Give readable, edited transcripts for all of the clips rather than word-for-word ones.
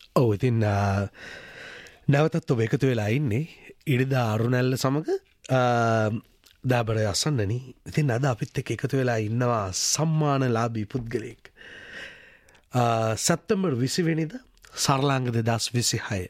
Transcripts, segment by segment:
ඔව් ඉතින් නැවතත් ඔබ එකතු වෙලා ඉන්නේ ඉරිදා අරුණැල්ල සමඟ දාබර අසන්නනි. ඉතින් අද අපිත් එක්ක එකතු වෙලා ඉන්නවා සම්මානලාභී පුද්ගලයෙක්. සැප්තැම්බර් 20 වෙනිදා සරලාංග 2026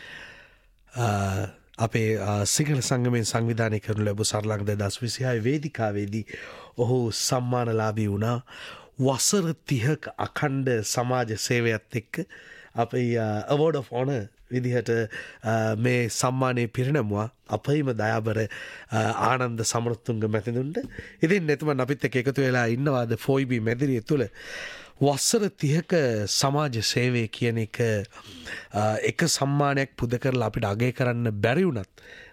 අපේ සිංහල සංගමයෙන් සංවිධානය කරනු ලැබූ සරලාංග 2026 වේදිකාවේදී ඔහු සම්මානලාභී වුණා. වසර 30ක අඛණ්ඩ සමාජ සේවයත් එක්ක අපේ අවෝඩ් ඔෆ් ඕනර් විදිහට මේ සම්මානය පිරිනැමුවා අපේම දයාබර ආනන්ද සමරතුංග මැතිතුන්ට. ඉතින් එතුමන් අපිත් එක්ක එකතු වෙලා ඉන්නවාද ෆෝයිබී මැදිරිය තුළ වසර 30ක සමාජ සේවය කියන එක සම්මානයක් පුද කරලා අපිට අගය කරන්න බැරි වුණත්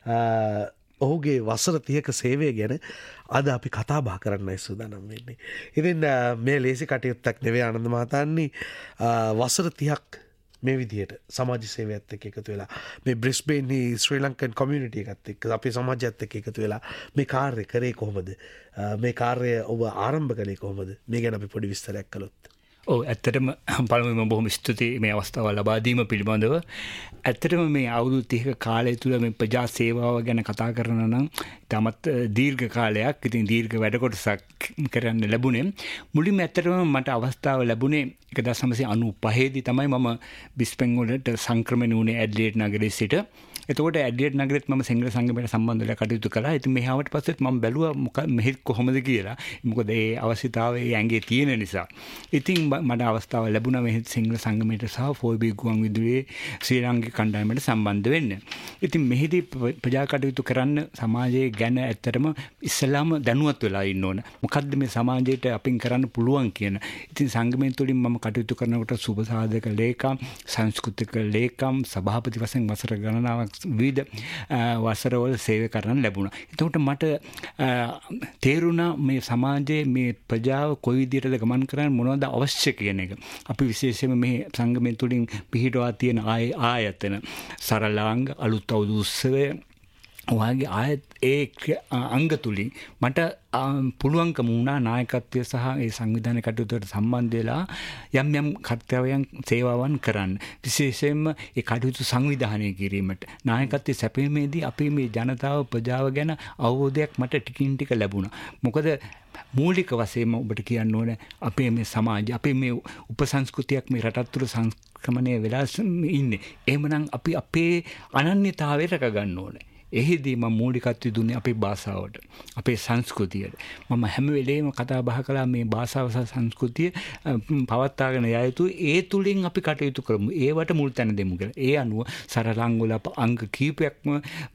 ඔහුගේ වසර 30ක සේවය ගැන අද අපි කතා බහ කරන්නයි සූදානම් වෙන්නේ. ඉතින් මේ ලේසි කටයුත්තක් නෙවෙයි ආනන්ද මහතාන්නේ. වසර 30ක් මේ විදිහට සමාජ සේවයත් එක්ක එකතු වෙලා මේ බ්‍රිස්බේන් ශ්‍රී ලංකන් කමියුනිටි එකත් එක්ක අපේ සමාජයත් එක්ක එකතු වෙලා මේ කාර්යය කරේ කොහොමද? මේ කාර්යය ඔබ ආරම්භ කළේ කොහොමද? මේ ගැන අපි පොඩි විස්තරයක් කළොත්. ඇත්තටම පළමුවෙන්ම බොහොම ස්තුතියි මේ අවස්ථාව ලබා දීම පිළිබඳව. ඇත්තටම මේ අවුරුදු 30ක කාලය තුළ මේ ප්‍රජා සේවාව ගැන කතා කරනවා නම් තමත් දීර්ඝ කාලයක්. ඉතින් දීර්ඝ වැඩ කොටසක් කරන්න ලැබුණේ. මුලින්ම ඇත්තටම මට අවස්ථාව ලැබුණේ 1995 දී තමයි මම බ්‍රිස්බේන් වලට සංක්‍රමණය වුණේ ඇඩ්ලේඩ් නගරයේ සිට. එතකොට ඇඩ්ලේඩ් නගරෙත් මම සිංහල සංගමයට සම්බන්ධ වෙලා කටයුතු කළා. ඉතින් මෙහි ආවට පස්සෙත් මම බැලුවා මෙහෙ කොහොමද කියලා. මොකද ඒ අවශ්‍යතාවය ඒ ඇඟේ තියෙන නිසා. ඉතින් මට අවස්ථාව ලැබුණා මෙහි සිංහල සංගමයට සහ ෆෝයිබී ගුවන් විදුලියේ ශ්‍රී ලාංකික කණ්ඩායමට සම්බන්ධ වෙන්න. ඉතින් මෙහිදී ප්‍රජා කටයුතු කරන්න සමාජයේ ගැන ඇත්තටම ඉස්සෙල්ලාම දැනුවත් වෙලා ඉන්න ඕන. මොකද්ද මේ සමාජයට අපින් කරන්න පුළුවන් කියන. ඉතින් සංගමයෙන් තුලින් මම කටයුතු කරනකොට සුබ සාධක ලේකම්, සංස්කෘතික ලේකම්, සභාපති වශයෙන් වසර ගණනාවක් විවිධ වසරවල සේවය කරන්න ලැබුණා. එතකොට මට තේරුණා මේ සමාජයේ මේ ප්‍රජාව කොයි විදිහටද ගමන් කරන්න මොනවද අවශ්‍ය කියන එක. අපි විශේෂයෙන්ම මේ සංගමයෙන් තුලින් පිහිටවා තියෙන ආයතන සරලාංග අලුත් අවුරුදු උත්සවය ඔයගේ ආයත ඒ අංග තුලින් මට පුළුවන්කම වුණා නායකත්වය සහ ඒ සංවිධානය කටයුතුවට සම්බන්ධ වෙලා යම් යම් කර්තව්‍යයන් සේවාවන් කරන්න. විශේෂයෙන්ම ඒ කටයුතු සංවිධානය කිරීමට නායකත්වයේ සැපීමේදී අපි මේ ජනතාව ප්‍රජාව ගැන අවබෝධයක් මට ටිකින් ටික ලැබුණා. මොකද මූලික වශයෙන්ම ඔබට කියන්න ඕනේ අපේ මේ සමාජය අපේ මේ උපසංස්කෘතියක් මේ රටත් තුළ සංක්‍රමණය වෙලා ඉන්නේ. එහෙමනම් අපි අපේ අනන්‍යතාවය රැක ගන්න ඕනේ. එහිදී මම මූලිකත්වය දුන්නේ අපේ භාෂාවට, අපේ සංස්කෘතියට. මම හැම වෙලේම කතා බහ කළා මේ භාෂාව සහ සංස්කෘතිය පවත්වාගෙන යා යුතු ඒ තුලින් අපි කටයුතු කරමු. ඒවට මුල් තැන දෙමු කියලා. ඒ අනුව සරලංග වල අංග කීපයක්ම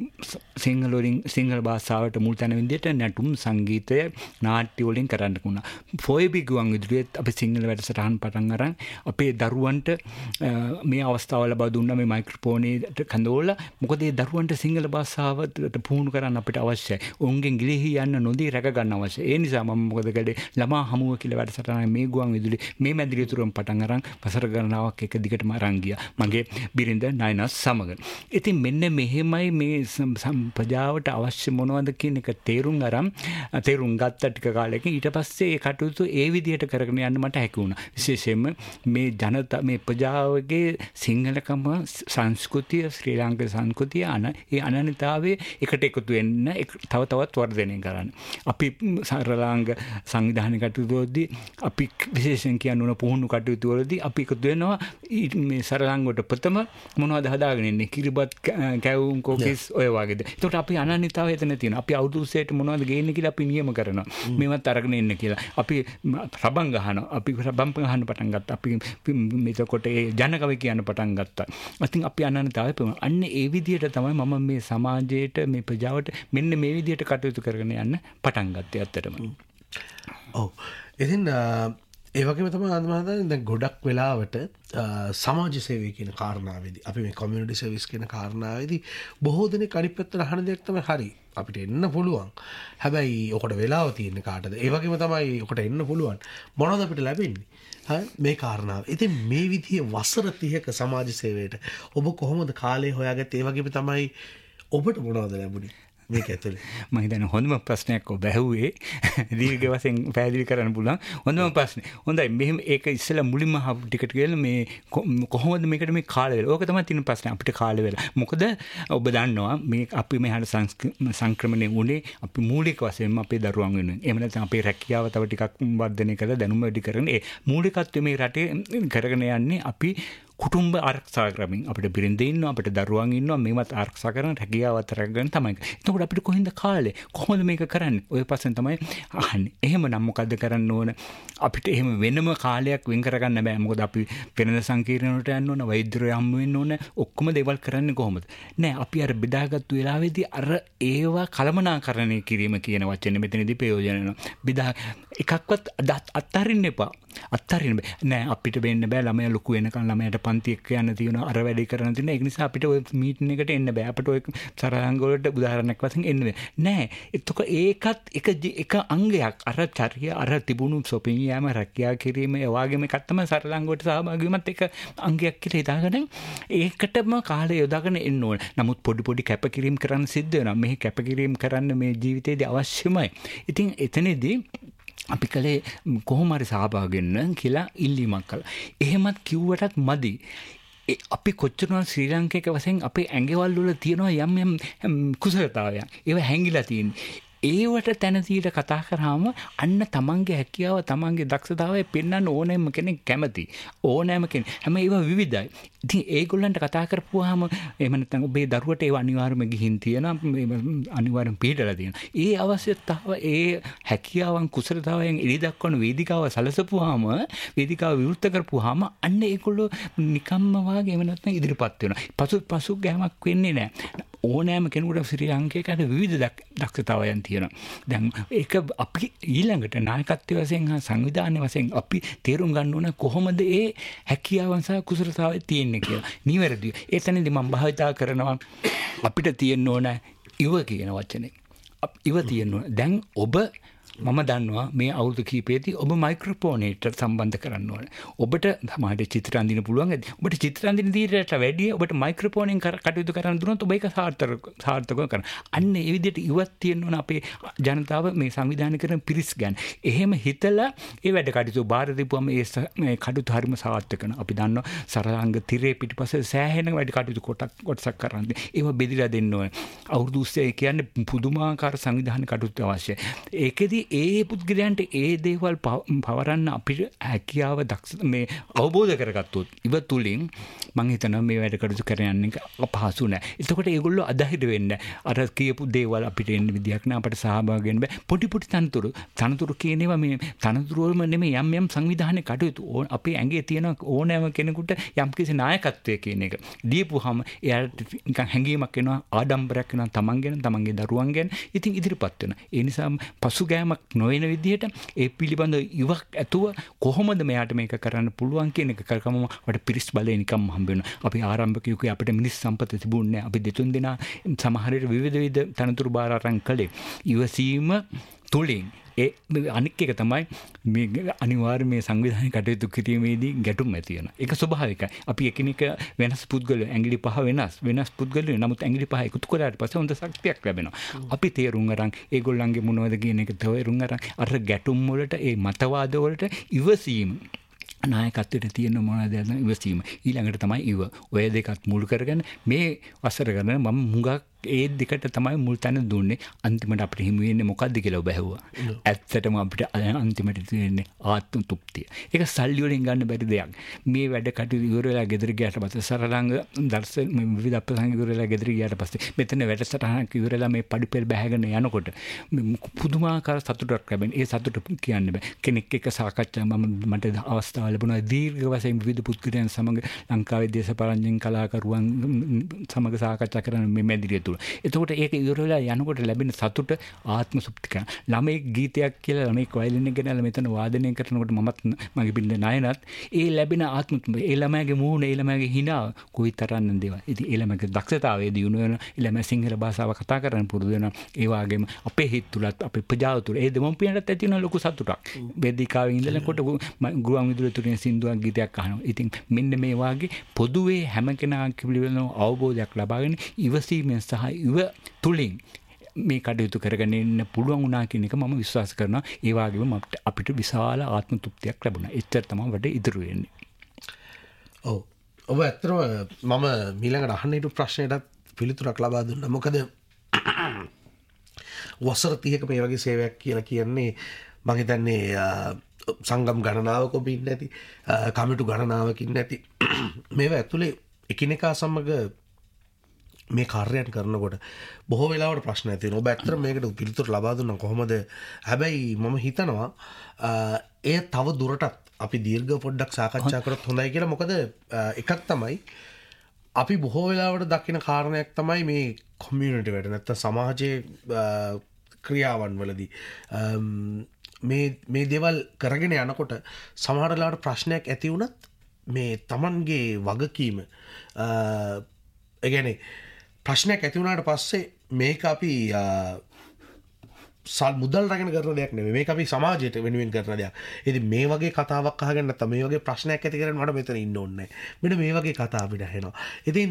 සිංහල භාෂාවට මුල් තැන විදිහට නැටුම්, සංගීතය, නාට්‍ය වලින් කරන්න වුණා. ෆෝයිබී ගුවන් විදුලියේත් අපි සිංහල වැඩසටහන් පටන් අරන් අපේ දරුවන්ට මේ අවස්ථාව ලබා දුන්නා මේ මයික්‍රොෆෝනේට කඳවලා. මොකද ඒ දරුවන්ට සිංහල භාෂාව පුහුණු කරන්න අපිට අවශ්‍යයි. උන්ගෙන් ගිලිහි යන්න නොදී රැක ගන්න අවශ්‍යයි. ඒ නිසා මම මොකද කළේ ළමා හමුව කියලා වැඩසටහන මේ ගුවන් විදුලි මේ මැදිරිය තුරම පටන් අරන් වසර ගණනාවක් එක දිගටම අරන් ගියා. මගේ බිරිඳ නයනස් සමග. ඉතින් මෙන්න මෙහෙමයි මේ ප්‍රජාවට අවශ්‍ය මොනවද කියන එක තේරුම් ගත්ත ටික කාලෙකින් ඊට පස්සේ ඒ කටයුතු ඒ විදිහට කරගෙන යන්න මට හැකි වුණා. විශේෂයෙන්ම මේ ප්‍රජාවගේ සිංහලකම සංස්කෘතිය ශ්‍රී ලාංකික සංස්කෘතිය ඒ අනන්‍යතාව එකට එකතු වෙන්න තව තවත් වර්ධනය කරන්න. අපි සරලාංග සංවිධානය කටයුතුවලදී අපි විශේෂයෙන් කියන්න ඕන පුහුණු කටයුතු වලදී අපි එකතු වෙනවා මේ සරලාංගවට ප්‍රථම මොනවද හදාගෙන ඉන්නේ කිරිබත් කැවුම් කෝකිස් ඔය වගේද. ඒකට අපි අනන්‍යතාවය එතන තියෙනවා. අපි අවුරුදු 30ට මොනවද ගේන්නේ කියලා අපි නියම කරනවා. මේවත් අරගෙන ඉන්න කියලා. අපි රබන් ගහනවා. අපි රබන් ගහන්න පටන් ගත්තා. අපි මේකට ඒ ජනකවි කියන්න පටන් ගත්තා. ඉතින් අපි අනන්‍යතාවය අන්න ඒ විදිහට තමයි මම මේ සමාජයට මේ ප්‍රජාවට මෙන්න මේ විදිහට කටයුතු කරගෙන යන්න පටන් ගත්තේ ඇත්තටම. ඔව්. ඉතින් ඒ වගේම තමයි ආනන්ද මහතානේ දැන් ගොඩක් වෙලාවට සමාජ සේවය කියන කාරණාවේදී අපි මේ කමියුනිටි සර්විස් කියන කාරණාවේදී බොහෝ දෙනෙක් අනිත් පැත්තට අහන දෙයක් තමයි හරි අපිට එන්න පුළුවන්. හැබැයි ඔකට වෙලාව තියෙන කාටද? ඒ වගේම තමයි ඔකට එන්න පුළුවන්. මොනවද අපිට ලැබෙන්නේ? මේ කාරණාව. ඉතින් මේ විදිහේ වසර 30ක සමාජ සේවයට ඔබ කොහොමද කාලය හොයාගත්තේ? ඒ වගේම තමයි ඔබට මොනවද ලැබුණේ? මේක ඇතුලේ? මම හිතන්නේ හොඳම ප්‍රශ්නයක් ඔබ ඇහුවේ දීර්ඝ වශයෙන් පැහැදිලි කරන්න පුළුවන් හොඳම ප්‍රශ්නේ. හොඳයි මෙහෙම ඒක ඉස්සෙල්ලා මුලින්ම ටිකට කියලා මේ කොහොමද මේකට මේ කාල වේලා. ඕක තමයි තියෙන ප්‍රශ්නේ අපිට කාල වේලා. මොකද ඔබ දන්නවා මේ අපි මෙහාට සංක්‍රමණය වුණේ අපි මූලික වශයෙන්ම අපේ දරුවන් වෙනුවෙන්. එහෙම නැත්නම් අපේ රැකියාව තව ටිකක් වර්ධනය කරලා දැනුම වැඩි කරගෙන ඒ මූලිකත්වය මේ රටේ කරගෙන යන්නේ අපි කුටුම්බ ආරක්ෂා කරමින් අපිට බිරිඳ ඉන්නවා අපිට දරුවන් ඉන්නවා මේවත් ආරක්ෂා කරන රැකියාවත් රැකගෙන තමයි. එතකොට අපිට කොහෙන්ද කාලේ? කොහොමද මේක කරන්නේ? ඔය ප්‍රශ්න තමයි අහන්නේ. එහෙමනම් මොකද්ද කරන්න ඕන? අපිට එහෙම වෙනම කාලයක් වෙන් කරගන්න බෑ. මොකද අපි වෙනද සංකීර්ණ වලට යන්න ඕන, වෛද්‍යරය හම්බ වෙන්න ඕන, ඔක්කොම දේවල් කරන්නේ කොහොමද? නෑ අපි අර බෙදාගත්තු වෙලාවේදී අර ඒවා කළමනාකරණය කිරීම කියන වචනේ මෙතනදී ප්‍රයෝජන වෙනවා. බෙදා එකක්වත් අත්හරින්න එපා. අත්හරින්න බෑ. නෑ අපිට වෙන්න බෑ ළමයා ලොකු වෙනකන් ළමයාට පන්ති එක්ක යන්න තියෙනවා අර වැඩේ කරන්න තියෙනවා. ඒක නිසා අපිට ওই මීටින් එකට එන්න බෑ. අපිට ওই සරලංග වලට උදාහරණයක් වශයෙන් එන්න බෑ. නෑ. එතකොට ඒකත් එක අංගයක්. අර චර්ය අර තිබුණු shopping යෑම රැකියාව කිරීම ඒ වගේම එකක් තමයි සරලංග වලට සහභාගී වීමත් එක අංගයක් කියලා හිතාගෙන ඒකටම කාලය යොදාගෙන එන්න ඕන. නමුත් පොඩි කැපකිරීම කරන්න සිද්ධ වෙනවා. මේ කැපකිරීම කරන්න මේ ජීවිතේදී අවශ්‍යමයි. ඉතින් එතනදී අපි කලේ කොහොම හරි සහභාගී වෙන්න කියලා ඉල්ලීමක් කළා. එහෙමත් කිව්වටත් මදි. අපි කොච්චරනම් ශ්‍රී ලංකේක වශයෙන් අපේ ඇඟවල් වල තියෙනවා යම් කුසලතාවයන්. ඒව හැංගිලා තියෙන්නේ. ඒවට තැනදීට කතා කරාම අන්න තමන්ගේ හැකියාව තමන්ගේ දක්ෂතාවය පෙන්වන්න ඕනෑම කෙනෙක් කැමති. ඕනෑම කෙනෙක්. හැම ඒවා විවිධයි. ඉතින් ඒගොල්ලන්ට කතා කරපුවාම එහෙම නැත්නම් ඔබේ දරුවට ඒව අනිවාර්යයෙන්ම ගිහින් තියෙනවා. අනිවාර්යෙන් පිළිදලා තියෙනවා. ඒ අවශ්‍යතාව ඒ හැකියාවන් කුසලතාවයන් එළි දක්වන වේදිකාව සලසපුවාම වේදිකාව විවෘත කරපුවාම අන්න ඒගොල්ලෝ නිකම්ම වාගේ එහෙම නැත්නම් ඉදිරිපත් වෙනවා. පසු ගෑමක් වෙන්නේ නැහැ. ඕනෑම කෙනෙකුට ශ්‍රී ලංකේකට විවිධ දක්ෂතාවයන් තියෙනවා. දැන් ඒක අපි ඊළඟට නායකත්වයේ වශයෙන් සංවිධානයේ වශයෙන් අපි තේරුම් ගන්න ඕන කොහොමද ඒ හැකියාවන් සහ කුසලතාවය තියෙන්නේ කියලා. නිවැරදිව. ඒ තැනදී මම භාවිතා කරනවා අපිට තියෙන්න ඕන ඉව කියන වචනේ. ඉව තියෙන්න ඕන. දැන් ඔබ මම දන්නවා මේ අවුරුදු කීපෙදී ඔබ මයික්‍රොෆෝනේට සම්බන්ධ කරන්න ඕනේ. ඔබට සමහරට චිත්‍ර අඳින්න පුළුවන් ඇති. ඔබට චිත්‍ර අඳින්න දීරට වැඩි ඔබට මයික්‍රොෆෝනෙන් කටයුතු කරන්න දුන්නොත් ඔබ ඒක සාර්ථකව කරන්න. අන්න ඒ විදිහට ඉවත් තියෙන්න ඕන අපේ ජනතාව මේ සංවිධානය කරන පිරිස් ගන්න. එහෙම හිතලා ඒ වැඩ කටයුතු බාර දීපුවම මේ කටයුතු හරිම සාර්ථක වෙනවා. අපි දන්නවා සරලංග තිරේ පිටිපස්සේ සෑහෙන වැඩ කටයුතු කොටසක් කරන්නේ. ඒව බෙදලා දෙන්න ඕනේ. අවුරුදු 30 කියන්නේ පුදුමාකාර සංවිධාන කටයුතු අවශ්‍යයි. ඒකෙදි ඒ පුද්ගලයන්ට ඒ දේවල් පවරන්න අපිට හැකියාව දක්ෂ මේ අවබෝධ කරගත්තොත් ඉව තුලින් මම හිතනවා මේ වැඩ කටයුතු කරන්න එක අපහසු නෑ. එතකොට ඒගොල්ලෝ අධෛර්ය වෙන්නේ අර කියපු දේවල් අපිට එන්න විදියක් නෑ. අපිට සහභාගී වෙන්න බෑ. පොඩි තනතුරු කියනවා මේ තනතුරු වලම නෙමෙයි යම් සංවිධානයේ කටයුතු අපේ ඇඟේ තියෙන ඕනෑම කෙනෙකුට යම් කිසි නායකත්වය කියන එක දීපුවාම එයාට නිකන් හැඟීමක් එනවා ආඩම්බරයක් වෙනවා තමන් ගැන තමන්ගේ දරුවන් ගැන. ඉතින් ඉදිරිපත් වෙනවා. ඒ නිසා පසුගෑමක් නොවන විදිහට ඒ පිළිබඳව ඉවක් ඇතුව කොහොමද මෙයාට මේක කරන්න පුළුවන් කියන එක කරකම වට පිරිස් බලය නිකම්ම හම්බ වෙනවා. අපි ආරම්භක යුගයේ අපිට මිනිස් සම්පත තිබුණේ නැහැ. අපි දෙතුන් දෙනා සමහර විට විවිධ තනතුරු බාර අරන් කළේ. ඉවසීම තුලින් ඒ අනික් එක තමයි මේ අනිවාර්ය මේ සංවිධානය කටයුතු කිරීමේදී ගැටුම් ඇති වෙනවා. ඒක ස්වභාවිකයි. අපි එකිනෙක වෙනස් පුද්ගලයෝ ඇඟිලි පහ වෙනස් පුද්ගලයෝ නමුත් ඇඟිලි පහ එකතු කරාට පස්සේ හොඳ ශක්තියක් ලැබෙනවා. අපි තේරුම් අරන් ඒගොල්ලන්ගේ මොනවද කියන එක තේරුම් අරන් අර ගැටුම් වලට ඒ මතවාද වලට ඉවසීම නායකත්වයට තියෙන මොනවද ඉවසීම ඊළඟට තමයි ඉව. ඔය දෙකත් මුල් කරගෙන මේ වසර ගන්න මම මුගක් ඒ දෙකට තමයි මුල් තැන දුන්නේ. අන්තිමට අපිට හිමි වෙන්නේ මොකද්ද කියලා ඔබ ඇහුවා. ඇත්තටම අපිට අන්තිමට තියෙන්නේ ආත්ම තෘප්තිය. ඒක සල්ලි වලින් ගන්න බැරි දෙයක්. මේ වැඩ කටයුතු ඉවර වෙලා ගෙදර ගියාට පස්සේ සරලංග දර්ශන විවිධ අපසංග ඉවර වෙලා ගෙදර ගියාට පස්සේ මෙතන වැඩසටහනක් ඉවර වෙලා මේ පඩිපෙළ බැහැගෙන යනකොට පුදුමාකාර සතුටක් ලැබෙන. ඒ සතුට කියන්න බෑ. කෙනෙක් එක්ක සාකච්ඡා මට අවස්ථාව ලැබුණා දීර්ඝ වශයෙන් විවිධ පුද්ගලයන් සමග ලංකාවේ දේශපාලනඥ කලාකරුවන් සමග සාකච්ඡා කරන මේ මැදිරිය තුල. එතකොට ඒක ඉවර වෙලා යනකොට ලැබෙන සතුට ආත්ම සුප්තික. ළමයි ගීතයක් කියලා ළමයි වයලින් එක ගෙනල්ලා මෙතන වාදනය කරනකොට මමත් මගේ බින්ද නායනත් ඒ ලැබෙන ආත්ම ඒ ළමයාගේ මූණ ඒ ළමයාගේ හිනාව කොයිතරම් දේවල්. ඉතින් ඒ ළමයාගේ දක්ෂතාවය දියුණු වෙන ඒ ළමයා සිංහල භාෂාව කතා කරන්න පුරුදු වෙනවා. ඒ වගේම අපේ හිත තුලත් අපේ ප්‍රජාව තුල ඒ දෙමොපියන්ටත් ඇති වෙන ලොකු සතුටක්. වේදිකාවේ ඉඳලාකොට ගුවන් විදුලිය තුලින් සින්දුවක් ගීතයක් අහනවා. ඉතින් මෙන්න මේ වාගේ පොදුවේ හැම කෙනා පිළිවෙලන අවබෝධයක් ලබාගෙන ඉවසීමෙන් සහ ඉව තුලින් මේ කටයුතු කරගෙන ඉන්න පුළුවන් වුණා කියන එක මම විශ්වාස කරනවා. ඒ වගේම අපිට විශාල ආත්ම තෘප්තියක් ලැබුණා. එච්චර තමයි වැඩ ඉදිරි වෙන්නේ. ඔව්. ඔබ ඇත්තටම මම ඊළඟට අහන්න හිටු ප්‍රශ්නයටත් පිළිතුරක් ලබා දුන්නා. මොකද වසර 30ක මේ වගේ සේවයක් කියලා කියන්නේ මම හිතන්නේ සංගම් ගණනාවක ඔබ ඉන්නේ නැති, කමිටු ගණනාවකින් නැති මේවා ඇතුලේ එකිනෙකා සමග මේ කාර්යයන් කරනකොට බොහෝ වෙලාවට ප්‍රශ්න ඇති වෙනවා. ඔබ ඇත්තට මේකට පිළිතුරු ලබා දුන්නා කොහොමද? හැබැයි මම හිතනවා එය තව දුරටත් අපි දීර්ඝ පොඩ්ඩක් සාකච්ඡා කරොත් හොඳයි කියලා. මොකද එකක් තමයි අපි බොහෝ වෙලාවට දකින කාරණයක් තමයි මේ කොමියුනිටි වැඩ නැත්නම් සමාජයේ ක්‍රියාවන් වලදී මේ දේවල් කරගෙන යනකොට සමහර වෙලාවට ප්‍රශ්නයක් ඇති වුණත් මේ Tamanගේ වගකීම ඒ කියන්නේ ප්‍රශ්නයක් ඇති වුණාට පස්සේ මේක අපි මුදල් රැගෙන කරන දෙයක් නෙමෙයි. මේක අපි සමාජයට වෙනුවෙන් කරන දෙයක්. ඉතින් මේ වගේ කතාවක් අහගෙන නැත්නම් මේ වගේ ප්‍රශ්නයක් ඇති කරගෙන මට මෙතන ඉන්න ඕනේ නැහැ. මෙන්න මේ වගේ කතා අපිට ඇහෙනවා. ඉතින්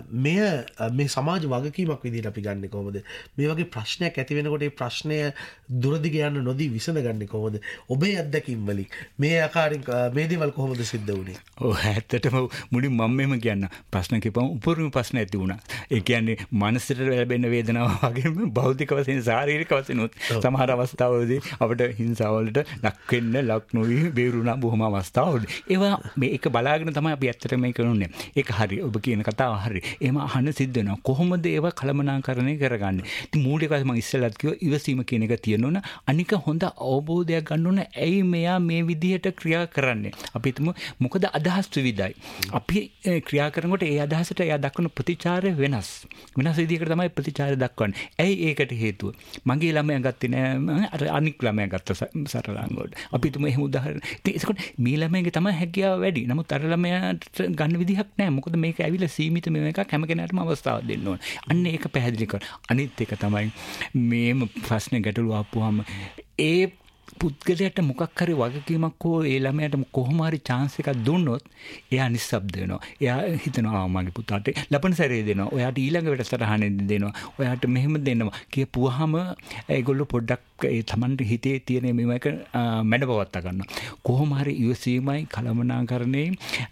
මේ සමාජ වගකීමක් විදිහට අපි ගන්නෙ කොහොමද? මේ වගේ ප්‍රශ්නයක් ඇති වෙනකොට ඒ ප්‍රශ්නය දුරදිග යන්න නොදී විසඳගන්නේ කොහොමද? ඔබේ අත්දැකීම් වලින් මේ ආකාරයෙන් මේ දේවල් කොහොමද සිද්ධ වුනේ? ඔව් ඇත්තටම මුලින් මම මෙහෙම කියන්න ප්‍රශ්න කිව්වම උපරිම ප්‍රශ්න ඇති වුණා. ඒ කියන්නේ මනසට ලැබෙන වේදනාව වගේම භෞතික වශයෙන් ශාරීරික වශයෙන් සමහර අවස්ථාවලදී අපිට හිංසාවලට ලක් වෙන්න ලක් නොවි බේරුණා බොහොම අවස්ථාවලදී. ඒවා මේක බලාගෙන තමයි අපි ඇත්තට මේ කරන්නේ. ඒක හරි. ඔබ කියන කතාව හරි. එහෙම අහන්න සිද්ධ වෙනවා. කොහොමද ඒවා කළමනාකරණය කරගන්නේ? ඉතින් මූලික වශයෙන් මම ඉස්සෙල්ලත් කිව්වා ඉවසීම කියන එක තියෙනවනේ. අනික හොඳ අවබෝධයක් ගන්න ඕන ඇයි මෙයා මේ විදිහට ක්‍රියා කරන්නේ. අපි හිතමු මොකද අදහස් විවිධයි. අපි ක්‍රියා කරනකොට ඒ අදහසට එයා දක්වන ප්‍රතිචාරය වෙනස්. වෙනස් විදිහකට තමයි ප්‍රතිචාරය දක්වන්නේ. ඇයි ඒකට හේතුව? මගේ ළමයා ගත්තේ නෑ අර අනික් ළමයා ගත්ත සරලංගොඩ. අපි හිතමු එහෙම උදාහරණ. ඉතින් ඒකකොට මේ ළමයාගේ තමයි හැකියාව වැඩි. නමුත් අර ළමයාට ගන්න විදිහක් නෑ. මොකද මේක ඇවිල්ලා සීමිත මේ එකක් හැම කෙනාටම අවස්ථාවක් දෙන්න ඕන. අන්න ඒක පැහැදිලි කර. අනිත් එක තමයි මේම ප්‍රශ්න ගැටලුව ආපුවාම ඒ පුද්ගලයාට මොකක් හරි වගකීමක් හෝ ඒ ළමයාට කොහොම හරි chance එකක් දුන්නොත් එයා නිස්සබ්ද වෙනවා. එයා හිතනවා මගේ පුතාට ලබන සැරේ දෙනවා. ඔයාට ඊළඟ වැඩසටහනෙදි දෙනවා. ඔයාට මෙහෙම දෙනවා. කියපුවාම ඒගොල්ලෝ පොඩ්ඩක් ඒ Tamanට හිතේ තියෙන මේක මැඩපවත්ත ගන්නවා. කොහොම හරි ඉවසීමයි කළමනාකරණේ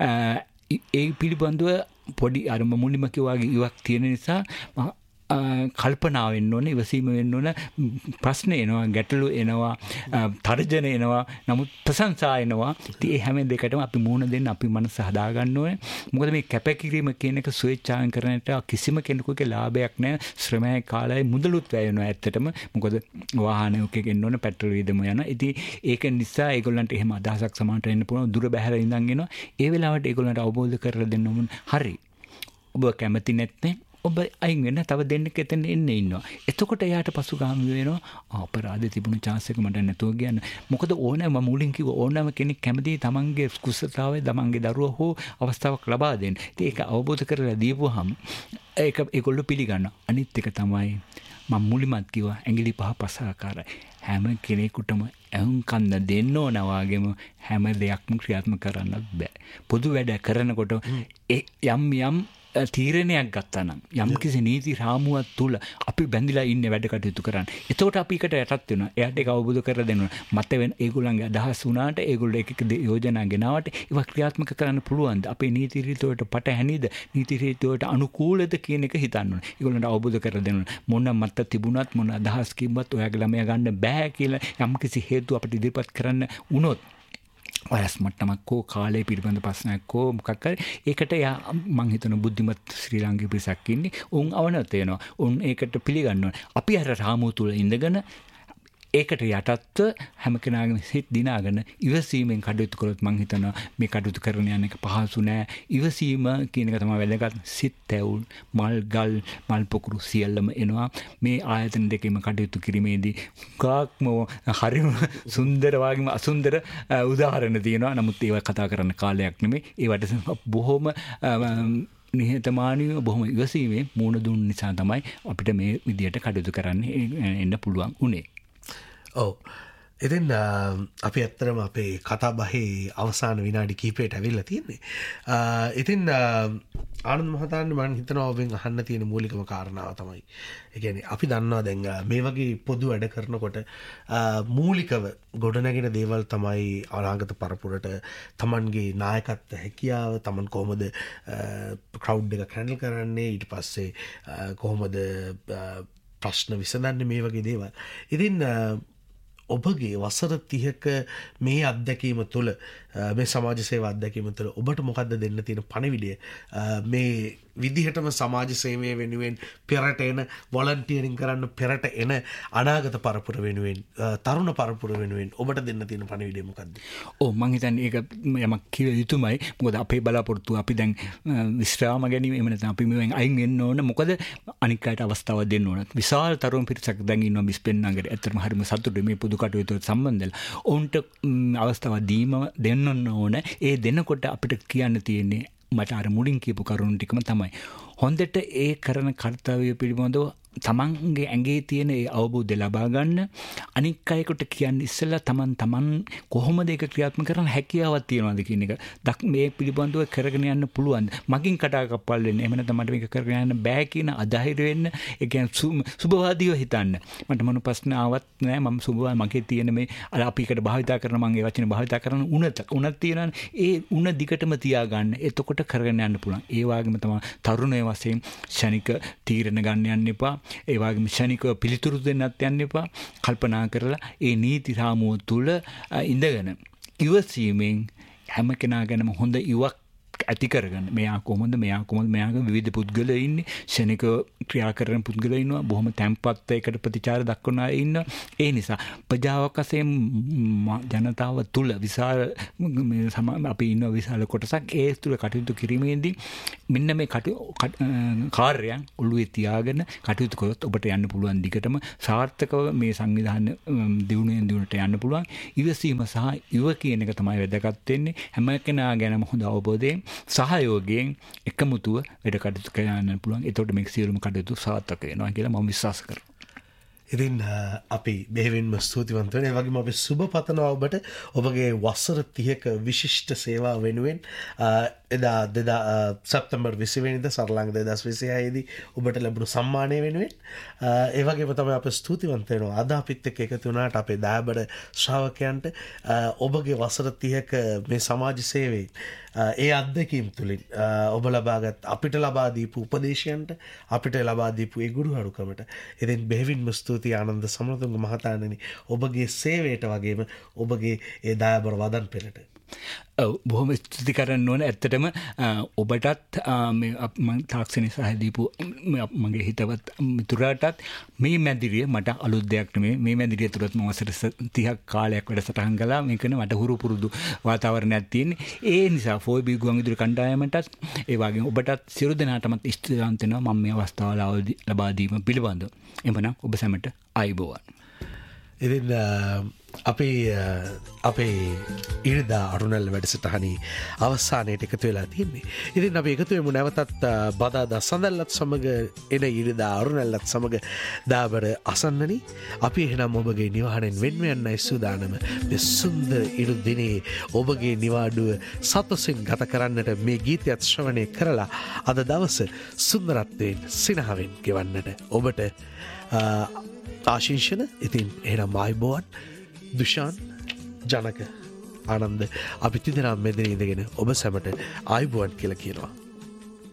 ඒ පිළිබඳව පොඩි අර මුලින්ම කිව්වා වගේ ඉවක් තියෙන නිසා කල්පනා වෙන්න ඕනේ, ඉවසීම වෙන්න ඕන. ප්‍රශ්න එනවා, ගැටලු එනවා, තර්ජන එනවා, නමුත් ප්‍රශංසා එනවා. ඉතින් ඒ හැම දෙයකටම අපි මුහුණ දෙන්න අපි මනස හදා ගන්න ඕනේ. මොකද මේ කැපකිරීම කියන එක ස්වේච්ඡාවෙන් කරන්නට කිසිම කෙනෙකුගේ ලාභයක් නැහැ. ශ්‍රමයේ කාලය මුදලුත් වැය වෙනවා ඇත්තටම. මොකද වාහනයක ගෙන්න ඕන, පෙට්‍රල් වියදම යනවා. ඉතින් ඒක නිසා ඒගොල්ලන්ට එහෙම අදහසක් සමානට එන්න පුළුවන්. දුර බැහැර ඉඳන් එනවා. ඒ වෙලාවට ඒගොල්ලන්ට අවබෝධ කරලා දෙන්න ඕන. හරි. ඔබ කැමති නැත්නම් ඔබ අයින් වෙන තව දෙන්නෙක් එතන එන්නේ ඉන්නවා. එතකොට එයාට පසුගාමී වෙනවා. අපරාධ තිබුණු chance එක මට නැතුව ගියන්න. මොකද ඕනෑම මූලින් කිව්ව ඕනෑම කෙනෙක් කැමති තමන්ගේ කුසලතාවය තමන්ගේ දරුවා හෝ අවස්ථාවක් ලබා දෙන්න. ඉතින් ඒක අවබෝධ කරලා දීපුවාම ඒක ඒගොල්ලෝ පිළිගන්නවා. අනිත් එක තමයි මම මුලින්මත් කිව්වා ඇඟිලි පහ පස් ආකාරයි. හැම කෙනෙකුටම අහුම්කන්න දෙන්න ඕන වගේම හැම දෙයක්ම ක්‍රියාත්මක කරන්න බෑ. පොදු වැඩ කරනකොට යම් තීරණයක් ගත්තා නම් යම් කිසි නීති රාමුවක් තුල අපි බැඳිලා ඉන්නේ වැඩ කටයුතු කරන්න. එතකොට අපි එකට යටත් වෙනවා. එයාට ඒක අවබෝධ කරලා දෙන්න ඕන. මත වෙන ඒගොල්ලන්ගේ අදහස් වුණාට ඒගොල්ලෝ එක යෝජනා ගෙනාවට ඒවා ක්‍රියාත්මක කරන්න පුළුවන්ද? අපේ නීති රීති වලට පටහැනිද? නීති රීති වලට අනුකූලද කියන එක හිතන්න ඕන. ඒගොල්ලන්ට අවබෝධ කරලා දෙන්න ඕන. මොන මත තිබුණත් මොන අදහස් කිව්වත් ඔයාගේ ළමයා ගන්න බෑ කියලා යම් කිසි හේතු අපිට ඉදිරිපත් කරන්න වුණොත් වයස් මට්ටමක් හෝ කාලය පිළිබඳ ප්‍රශ්නයක් හෝ මොකක් හරි ඒකට යා මං හිතන බුද්ධිමත් ශ්‍රී ලාංකික පිරිසක් ඉන්නේ. උන් අවනත වෙනවා. උන් ඒකට පිළිගන්නවා. අපි අර රාමුව තුල ඉඳගෙන ඒකට යටත්ව හැම කෙනාගේම සිත් දිනාගෙන ඉවසීමෙන් කටයුතු කළොත් මං හිතනවා මේ කටයුතු කරන යන එක පහසු නෑ. ඉවසීම කියන එක තමයි වැදගත්. සිත් තැවුල් මල් ගල් මල් පොකුරු සියල්ලම එනවා. මේ ආයතන දෙකේම කටයුතු කිරීමේදී කාක්ම හරිම සුන්දර වගේම අසුන්දර උදාහරණ තියෙනවා. නමුත් ඒවා කතා කරන්න කාලයක් නෙමෙයි. ඒවට බොහොම නිහතමානීව බොහොම ඉවසීමේ මූණ දුන්න නිසා තමයි අපිට මේ විදියට කටයුතු කරන්න එන්න පුළුවන් උනේ. ඔව්. ඉතින් අපි ඇත්තරම අපේ කතා බහේ අවසාන විනාඩි කීපයට ඇවිල්ලා තියෙන්නේ. ඉතින් ආනන්ද මහතාට මම හිතනවා ඔබෙන් අහන්න තියෙන මූලිකම කාරණාව තමයි. ඒ කියන්නේ අපි දන්නවා දැන් මේ වගේ පොදු වැඩ කරනකොට මූලිකව ගොඩනැගෙන දේවල් තමයි අනාගත පරපුරට තමන්ගේ නායකත්ව හැකියාව, තමන් කොහොමද ක්‍රවුඩ් එක හැන්ඩල් කරන්නේ, ඊට පස්සේ කොහොමද ප්‍රශ්න විසඳන්නේ, මේ වගේ දේවල්. ඉතින් ඔබගේ වසර 30ක මේ අත්දැකීම තුළ, මේ සමාජ සේවා අත්දැකීම තුළ ඔබට මොකද්ද දෙන්න තියෙන පණිවිඩය? මේ විදිහටම සමාජ සේවය වෙනුවෙන් පෙරට එන, වොලන්ටියරින් කරන්න පෙරට එන අනාගත පරපුර වෙනුවෙන්, තරුණ පරපුර වෙනුවෙන් ඔබට දෙන්න තියෙන පණිවිඩය මොකද්ද? මම හිතන්නේ ඒක යමක් කිය යුතුමයි. මොකද අපේ බලාපොරොත්තුව අපි දැන් විශ්‍රාම ගැනීම, එහෙම නැත්නම් අපි මෙවෙන් අයින් වෙන්න ඕන. මොකද අනික් අයට අවස්ථාවක් දෙන්න ඕන. විශාල තරුණ පිරිසක් දැන් ඉන්නවා මිස්පෙන් නගරේ. ඇත්තටම හරිම සතුටුයි මේ පොදු කටයුතු සම්බන්ධව. ඔවුන්ට අවස්ථාවක් දෙන්න ඕන. ඒ දෙනකොට අපිට කියන්න තියෙන්නේ මට අර මුලින් කියපු කරුණු ටිකම තමයි. හොඳට ඒ කරන කර්තව්‍ය පිළිබඳව තමන්ගේ ඇඟේ තියෙන ඒ අවබෝධය ලබා ගන්න, අනික් අයෙකුට කියන්න ඉස්සෙල්ලා තමන් කොහොමද ඒක ක්‍රියාත්මක කරන්න හැකියාවක් තියනවාද කියන එක මේ පිළිබඳව කරගෙන යන්න පුළුවන්. මගින් කටාකප්පල් වෙන්න, එහෙම නැත්නම් මට මේක කරගෙන යන්න බෑ කියන අධෛර්ය වෙන්න, ඒ කියන්නේ සුබවාදීව හිතන්න. මට මොන ප්‍රශ්න ආවත් නෑ, මම සුබවා මගේ තියෙන මේ අපි එකට භාවිතා කරන, මම ඒ වචනේ භාවිතා කරන උනත් තියෙනවානේ. ඒ උන දිගටම තියාගන්න. එතකොට කරගෙන යන්න පුළුවන්. ඒ වගේම තමයි තරුණය වශයෙන් ශනික තීරණ ගන්න යන්න එපා. ඒ වගේම ශනිකව පිළිතුරු දෙන්නත් යන්න එපා. කල්පනා කරලා ඒ නීති රාමුව තුල ඉඳගෙන ඉවසීමෙන් හැම කෙනා ගැනම හොඳ ඉවක් ඇති කරගන්න. මෙයා කොහොමද මෙයාගේ විවිධ පුද්ගලයෝ ඉන්නේ, ශනික ක්‍රියා කරන පුද්ගලයෝ ඉන්නවා, බොහොම තැම්පත් ඒකට ප්‍රතිචාර දක්වන අය ඉන්නවා. ඒ නිසා ප්‍රජාවක් වශයෙන් ජනතාව තුල විශාල අපි ඉන්න විශාල කොටසක් ඒ තුල කටයුතු කිරීමේදී මෙන්න මේ කාර්යයන් ඔළුවේ තියාගෙන කටයුතු කරොත් ඔබට යන්න පුළුවන් දිගටම සාර්ථකව මේ සංවිධාන දියුණුවෙන් දියුණුවට යන්න පුළුවන්. ඉවසීම සහ ඉව කියන එක තමයි වැදගත් වෙන්නේ. හැම කෙනා ගැනම හොඳ අවබෝධයෙන්, සහයෝගයෙන් එකමුතුව වැඩ කටයුතු කරන්න පුළුවන්. එතකොට මේ සියලුම කටයුතු සාර්ථක වෙනවා කියලා මම විශ්වාස කරනවා. ඉතින් අපි බෙහෙවින්ම ස්තුතිවන්ත වෙනවා. ඒ වගේම අපි සුබ පතනවා ඔබට ඔබගේ වසර 30ක විශිෂ්ට සේවාව වෙනුවෙන්. එදා සැප්තැම්බර් 20 වෙනිදා සරලංග 2026 දී ඔබට ලැබුණු සම්මානය වෙනුවෙන්. ඒ වගේම තමයි අපි ස්තුතිවන්ත වෙනවා අද අපිත් එක්ක එකතු වුණාට අපේ දායබඩ ශ්‍රාවකයන්ට. ඔබගේ වසර 30ක මේ සමාජ සේවයෙන් ඒ අත්දැකීම් තුළින් ඔබ ලබාගත් අපිට ලබා දීපු උපදේශයන්ට, අපිට ලබා දීපු ඒ ගුරුහරුකමට ඉතින් බෙහෙවින්ම ස්තුතියි ආනන්ද සමරතුංග මහතාණනි, ඔබගේ සේවයට වගේම ඔබගේ ඒ දායබර වදන් පෙළට. බොහොම ස්තුති කරන්න ඕන. ඇත්තටම ඔබටත් මම තාක්ෂණයේ සහාය දීපු මගේ හිතවත් මිතුරාටත් මේ මැදිරිය මට අලුත් දෙයක් නෙමෙයි. මේ මැදිරිය තුලත් මම වසර 30ක් කාලයක් වැඩසටහන් කළා. මේකනේ මට හුරු පුරුදු වාතාවරණයක් තියෙන්නේ. ඒ නිසා ෆෝබී ගුවන්විදුලි කණ්ඩායමටත් ඒ වගේම ඔබටත් සියලු දෙනාටමත් ස්තුතිවන්ත වෙනවා මම මේ අවස්ථාව ලබා දීම පිළිබඳව. එhmenan ඔබ සැමට ආයුබෝවන්. ඉතින් අපේ ඉරිදා අරුණැල්ල වැඩසටහනේ අවසානයට එකතු වෙලා තියෙන්නේ. ඉතින් අපි එකතු වෙමු නැවතත් බදාදා සඳල්ලත් සමග එන ඉරිදා අරුණැල්ලත් සමග දාබර අසන්නනි. අපි එහෙනම් ඔබගේ නිවහනෙන් වෙන්ව යන්නයි සූදානම. මේ සුන්දර ඉරු දිනේ ඔබගේ නිවාඩුව සතුටින් ගත කරන්නට මේ ගීතයත් ශ්‍රවණය කරලා අද දවස සුන්දරත්වයෙන් සිනහවෙන් ගෙවන්නට ඔබට ආශිංසන. ඉතින් එහෙනම් ආයුබෝවන්. දුෂාන්, ජනක, ආනන්ද අපි තිදෙනා මෙතන ඉඳගෙන ඔබ සැමට ආයුබෝවන් කියලා කියනවා.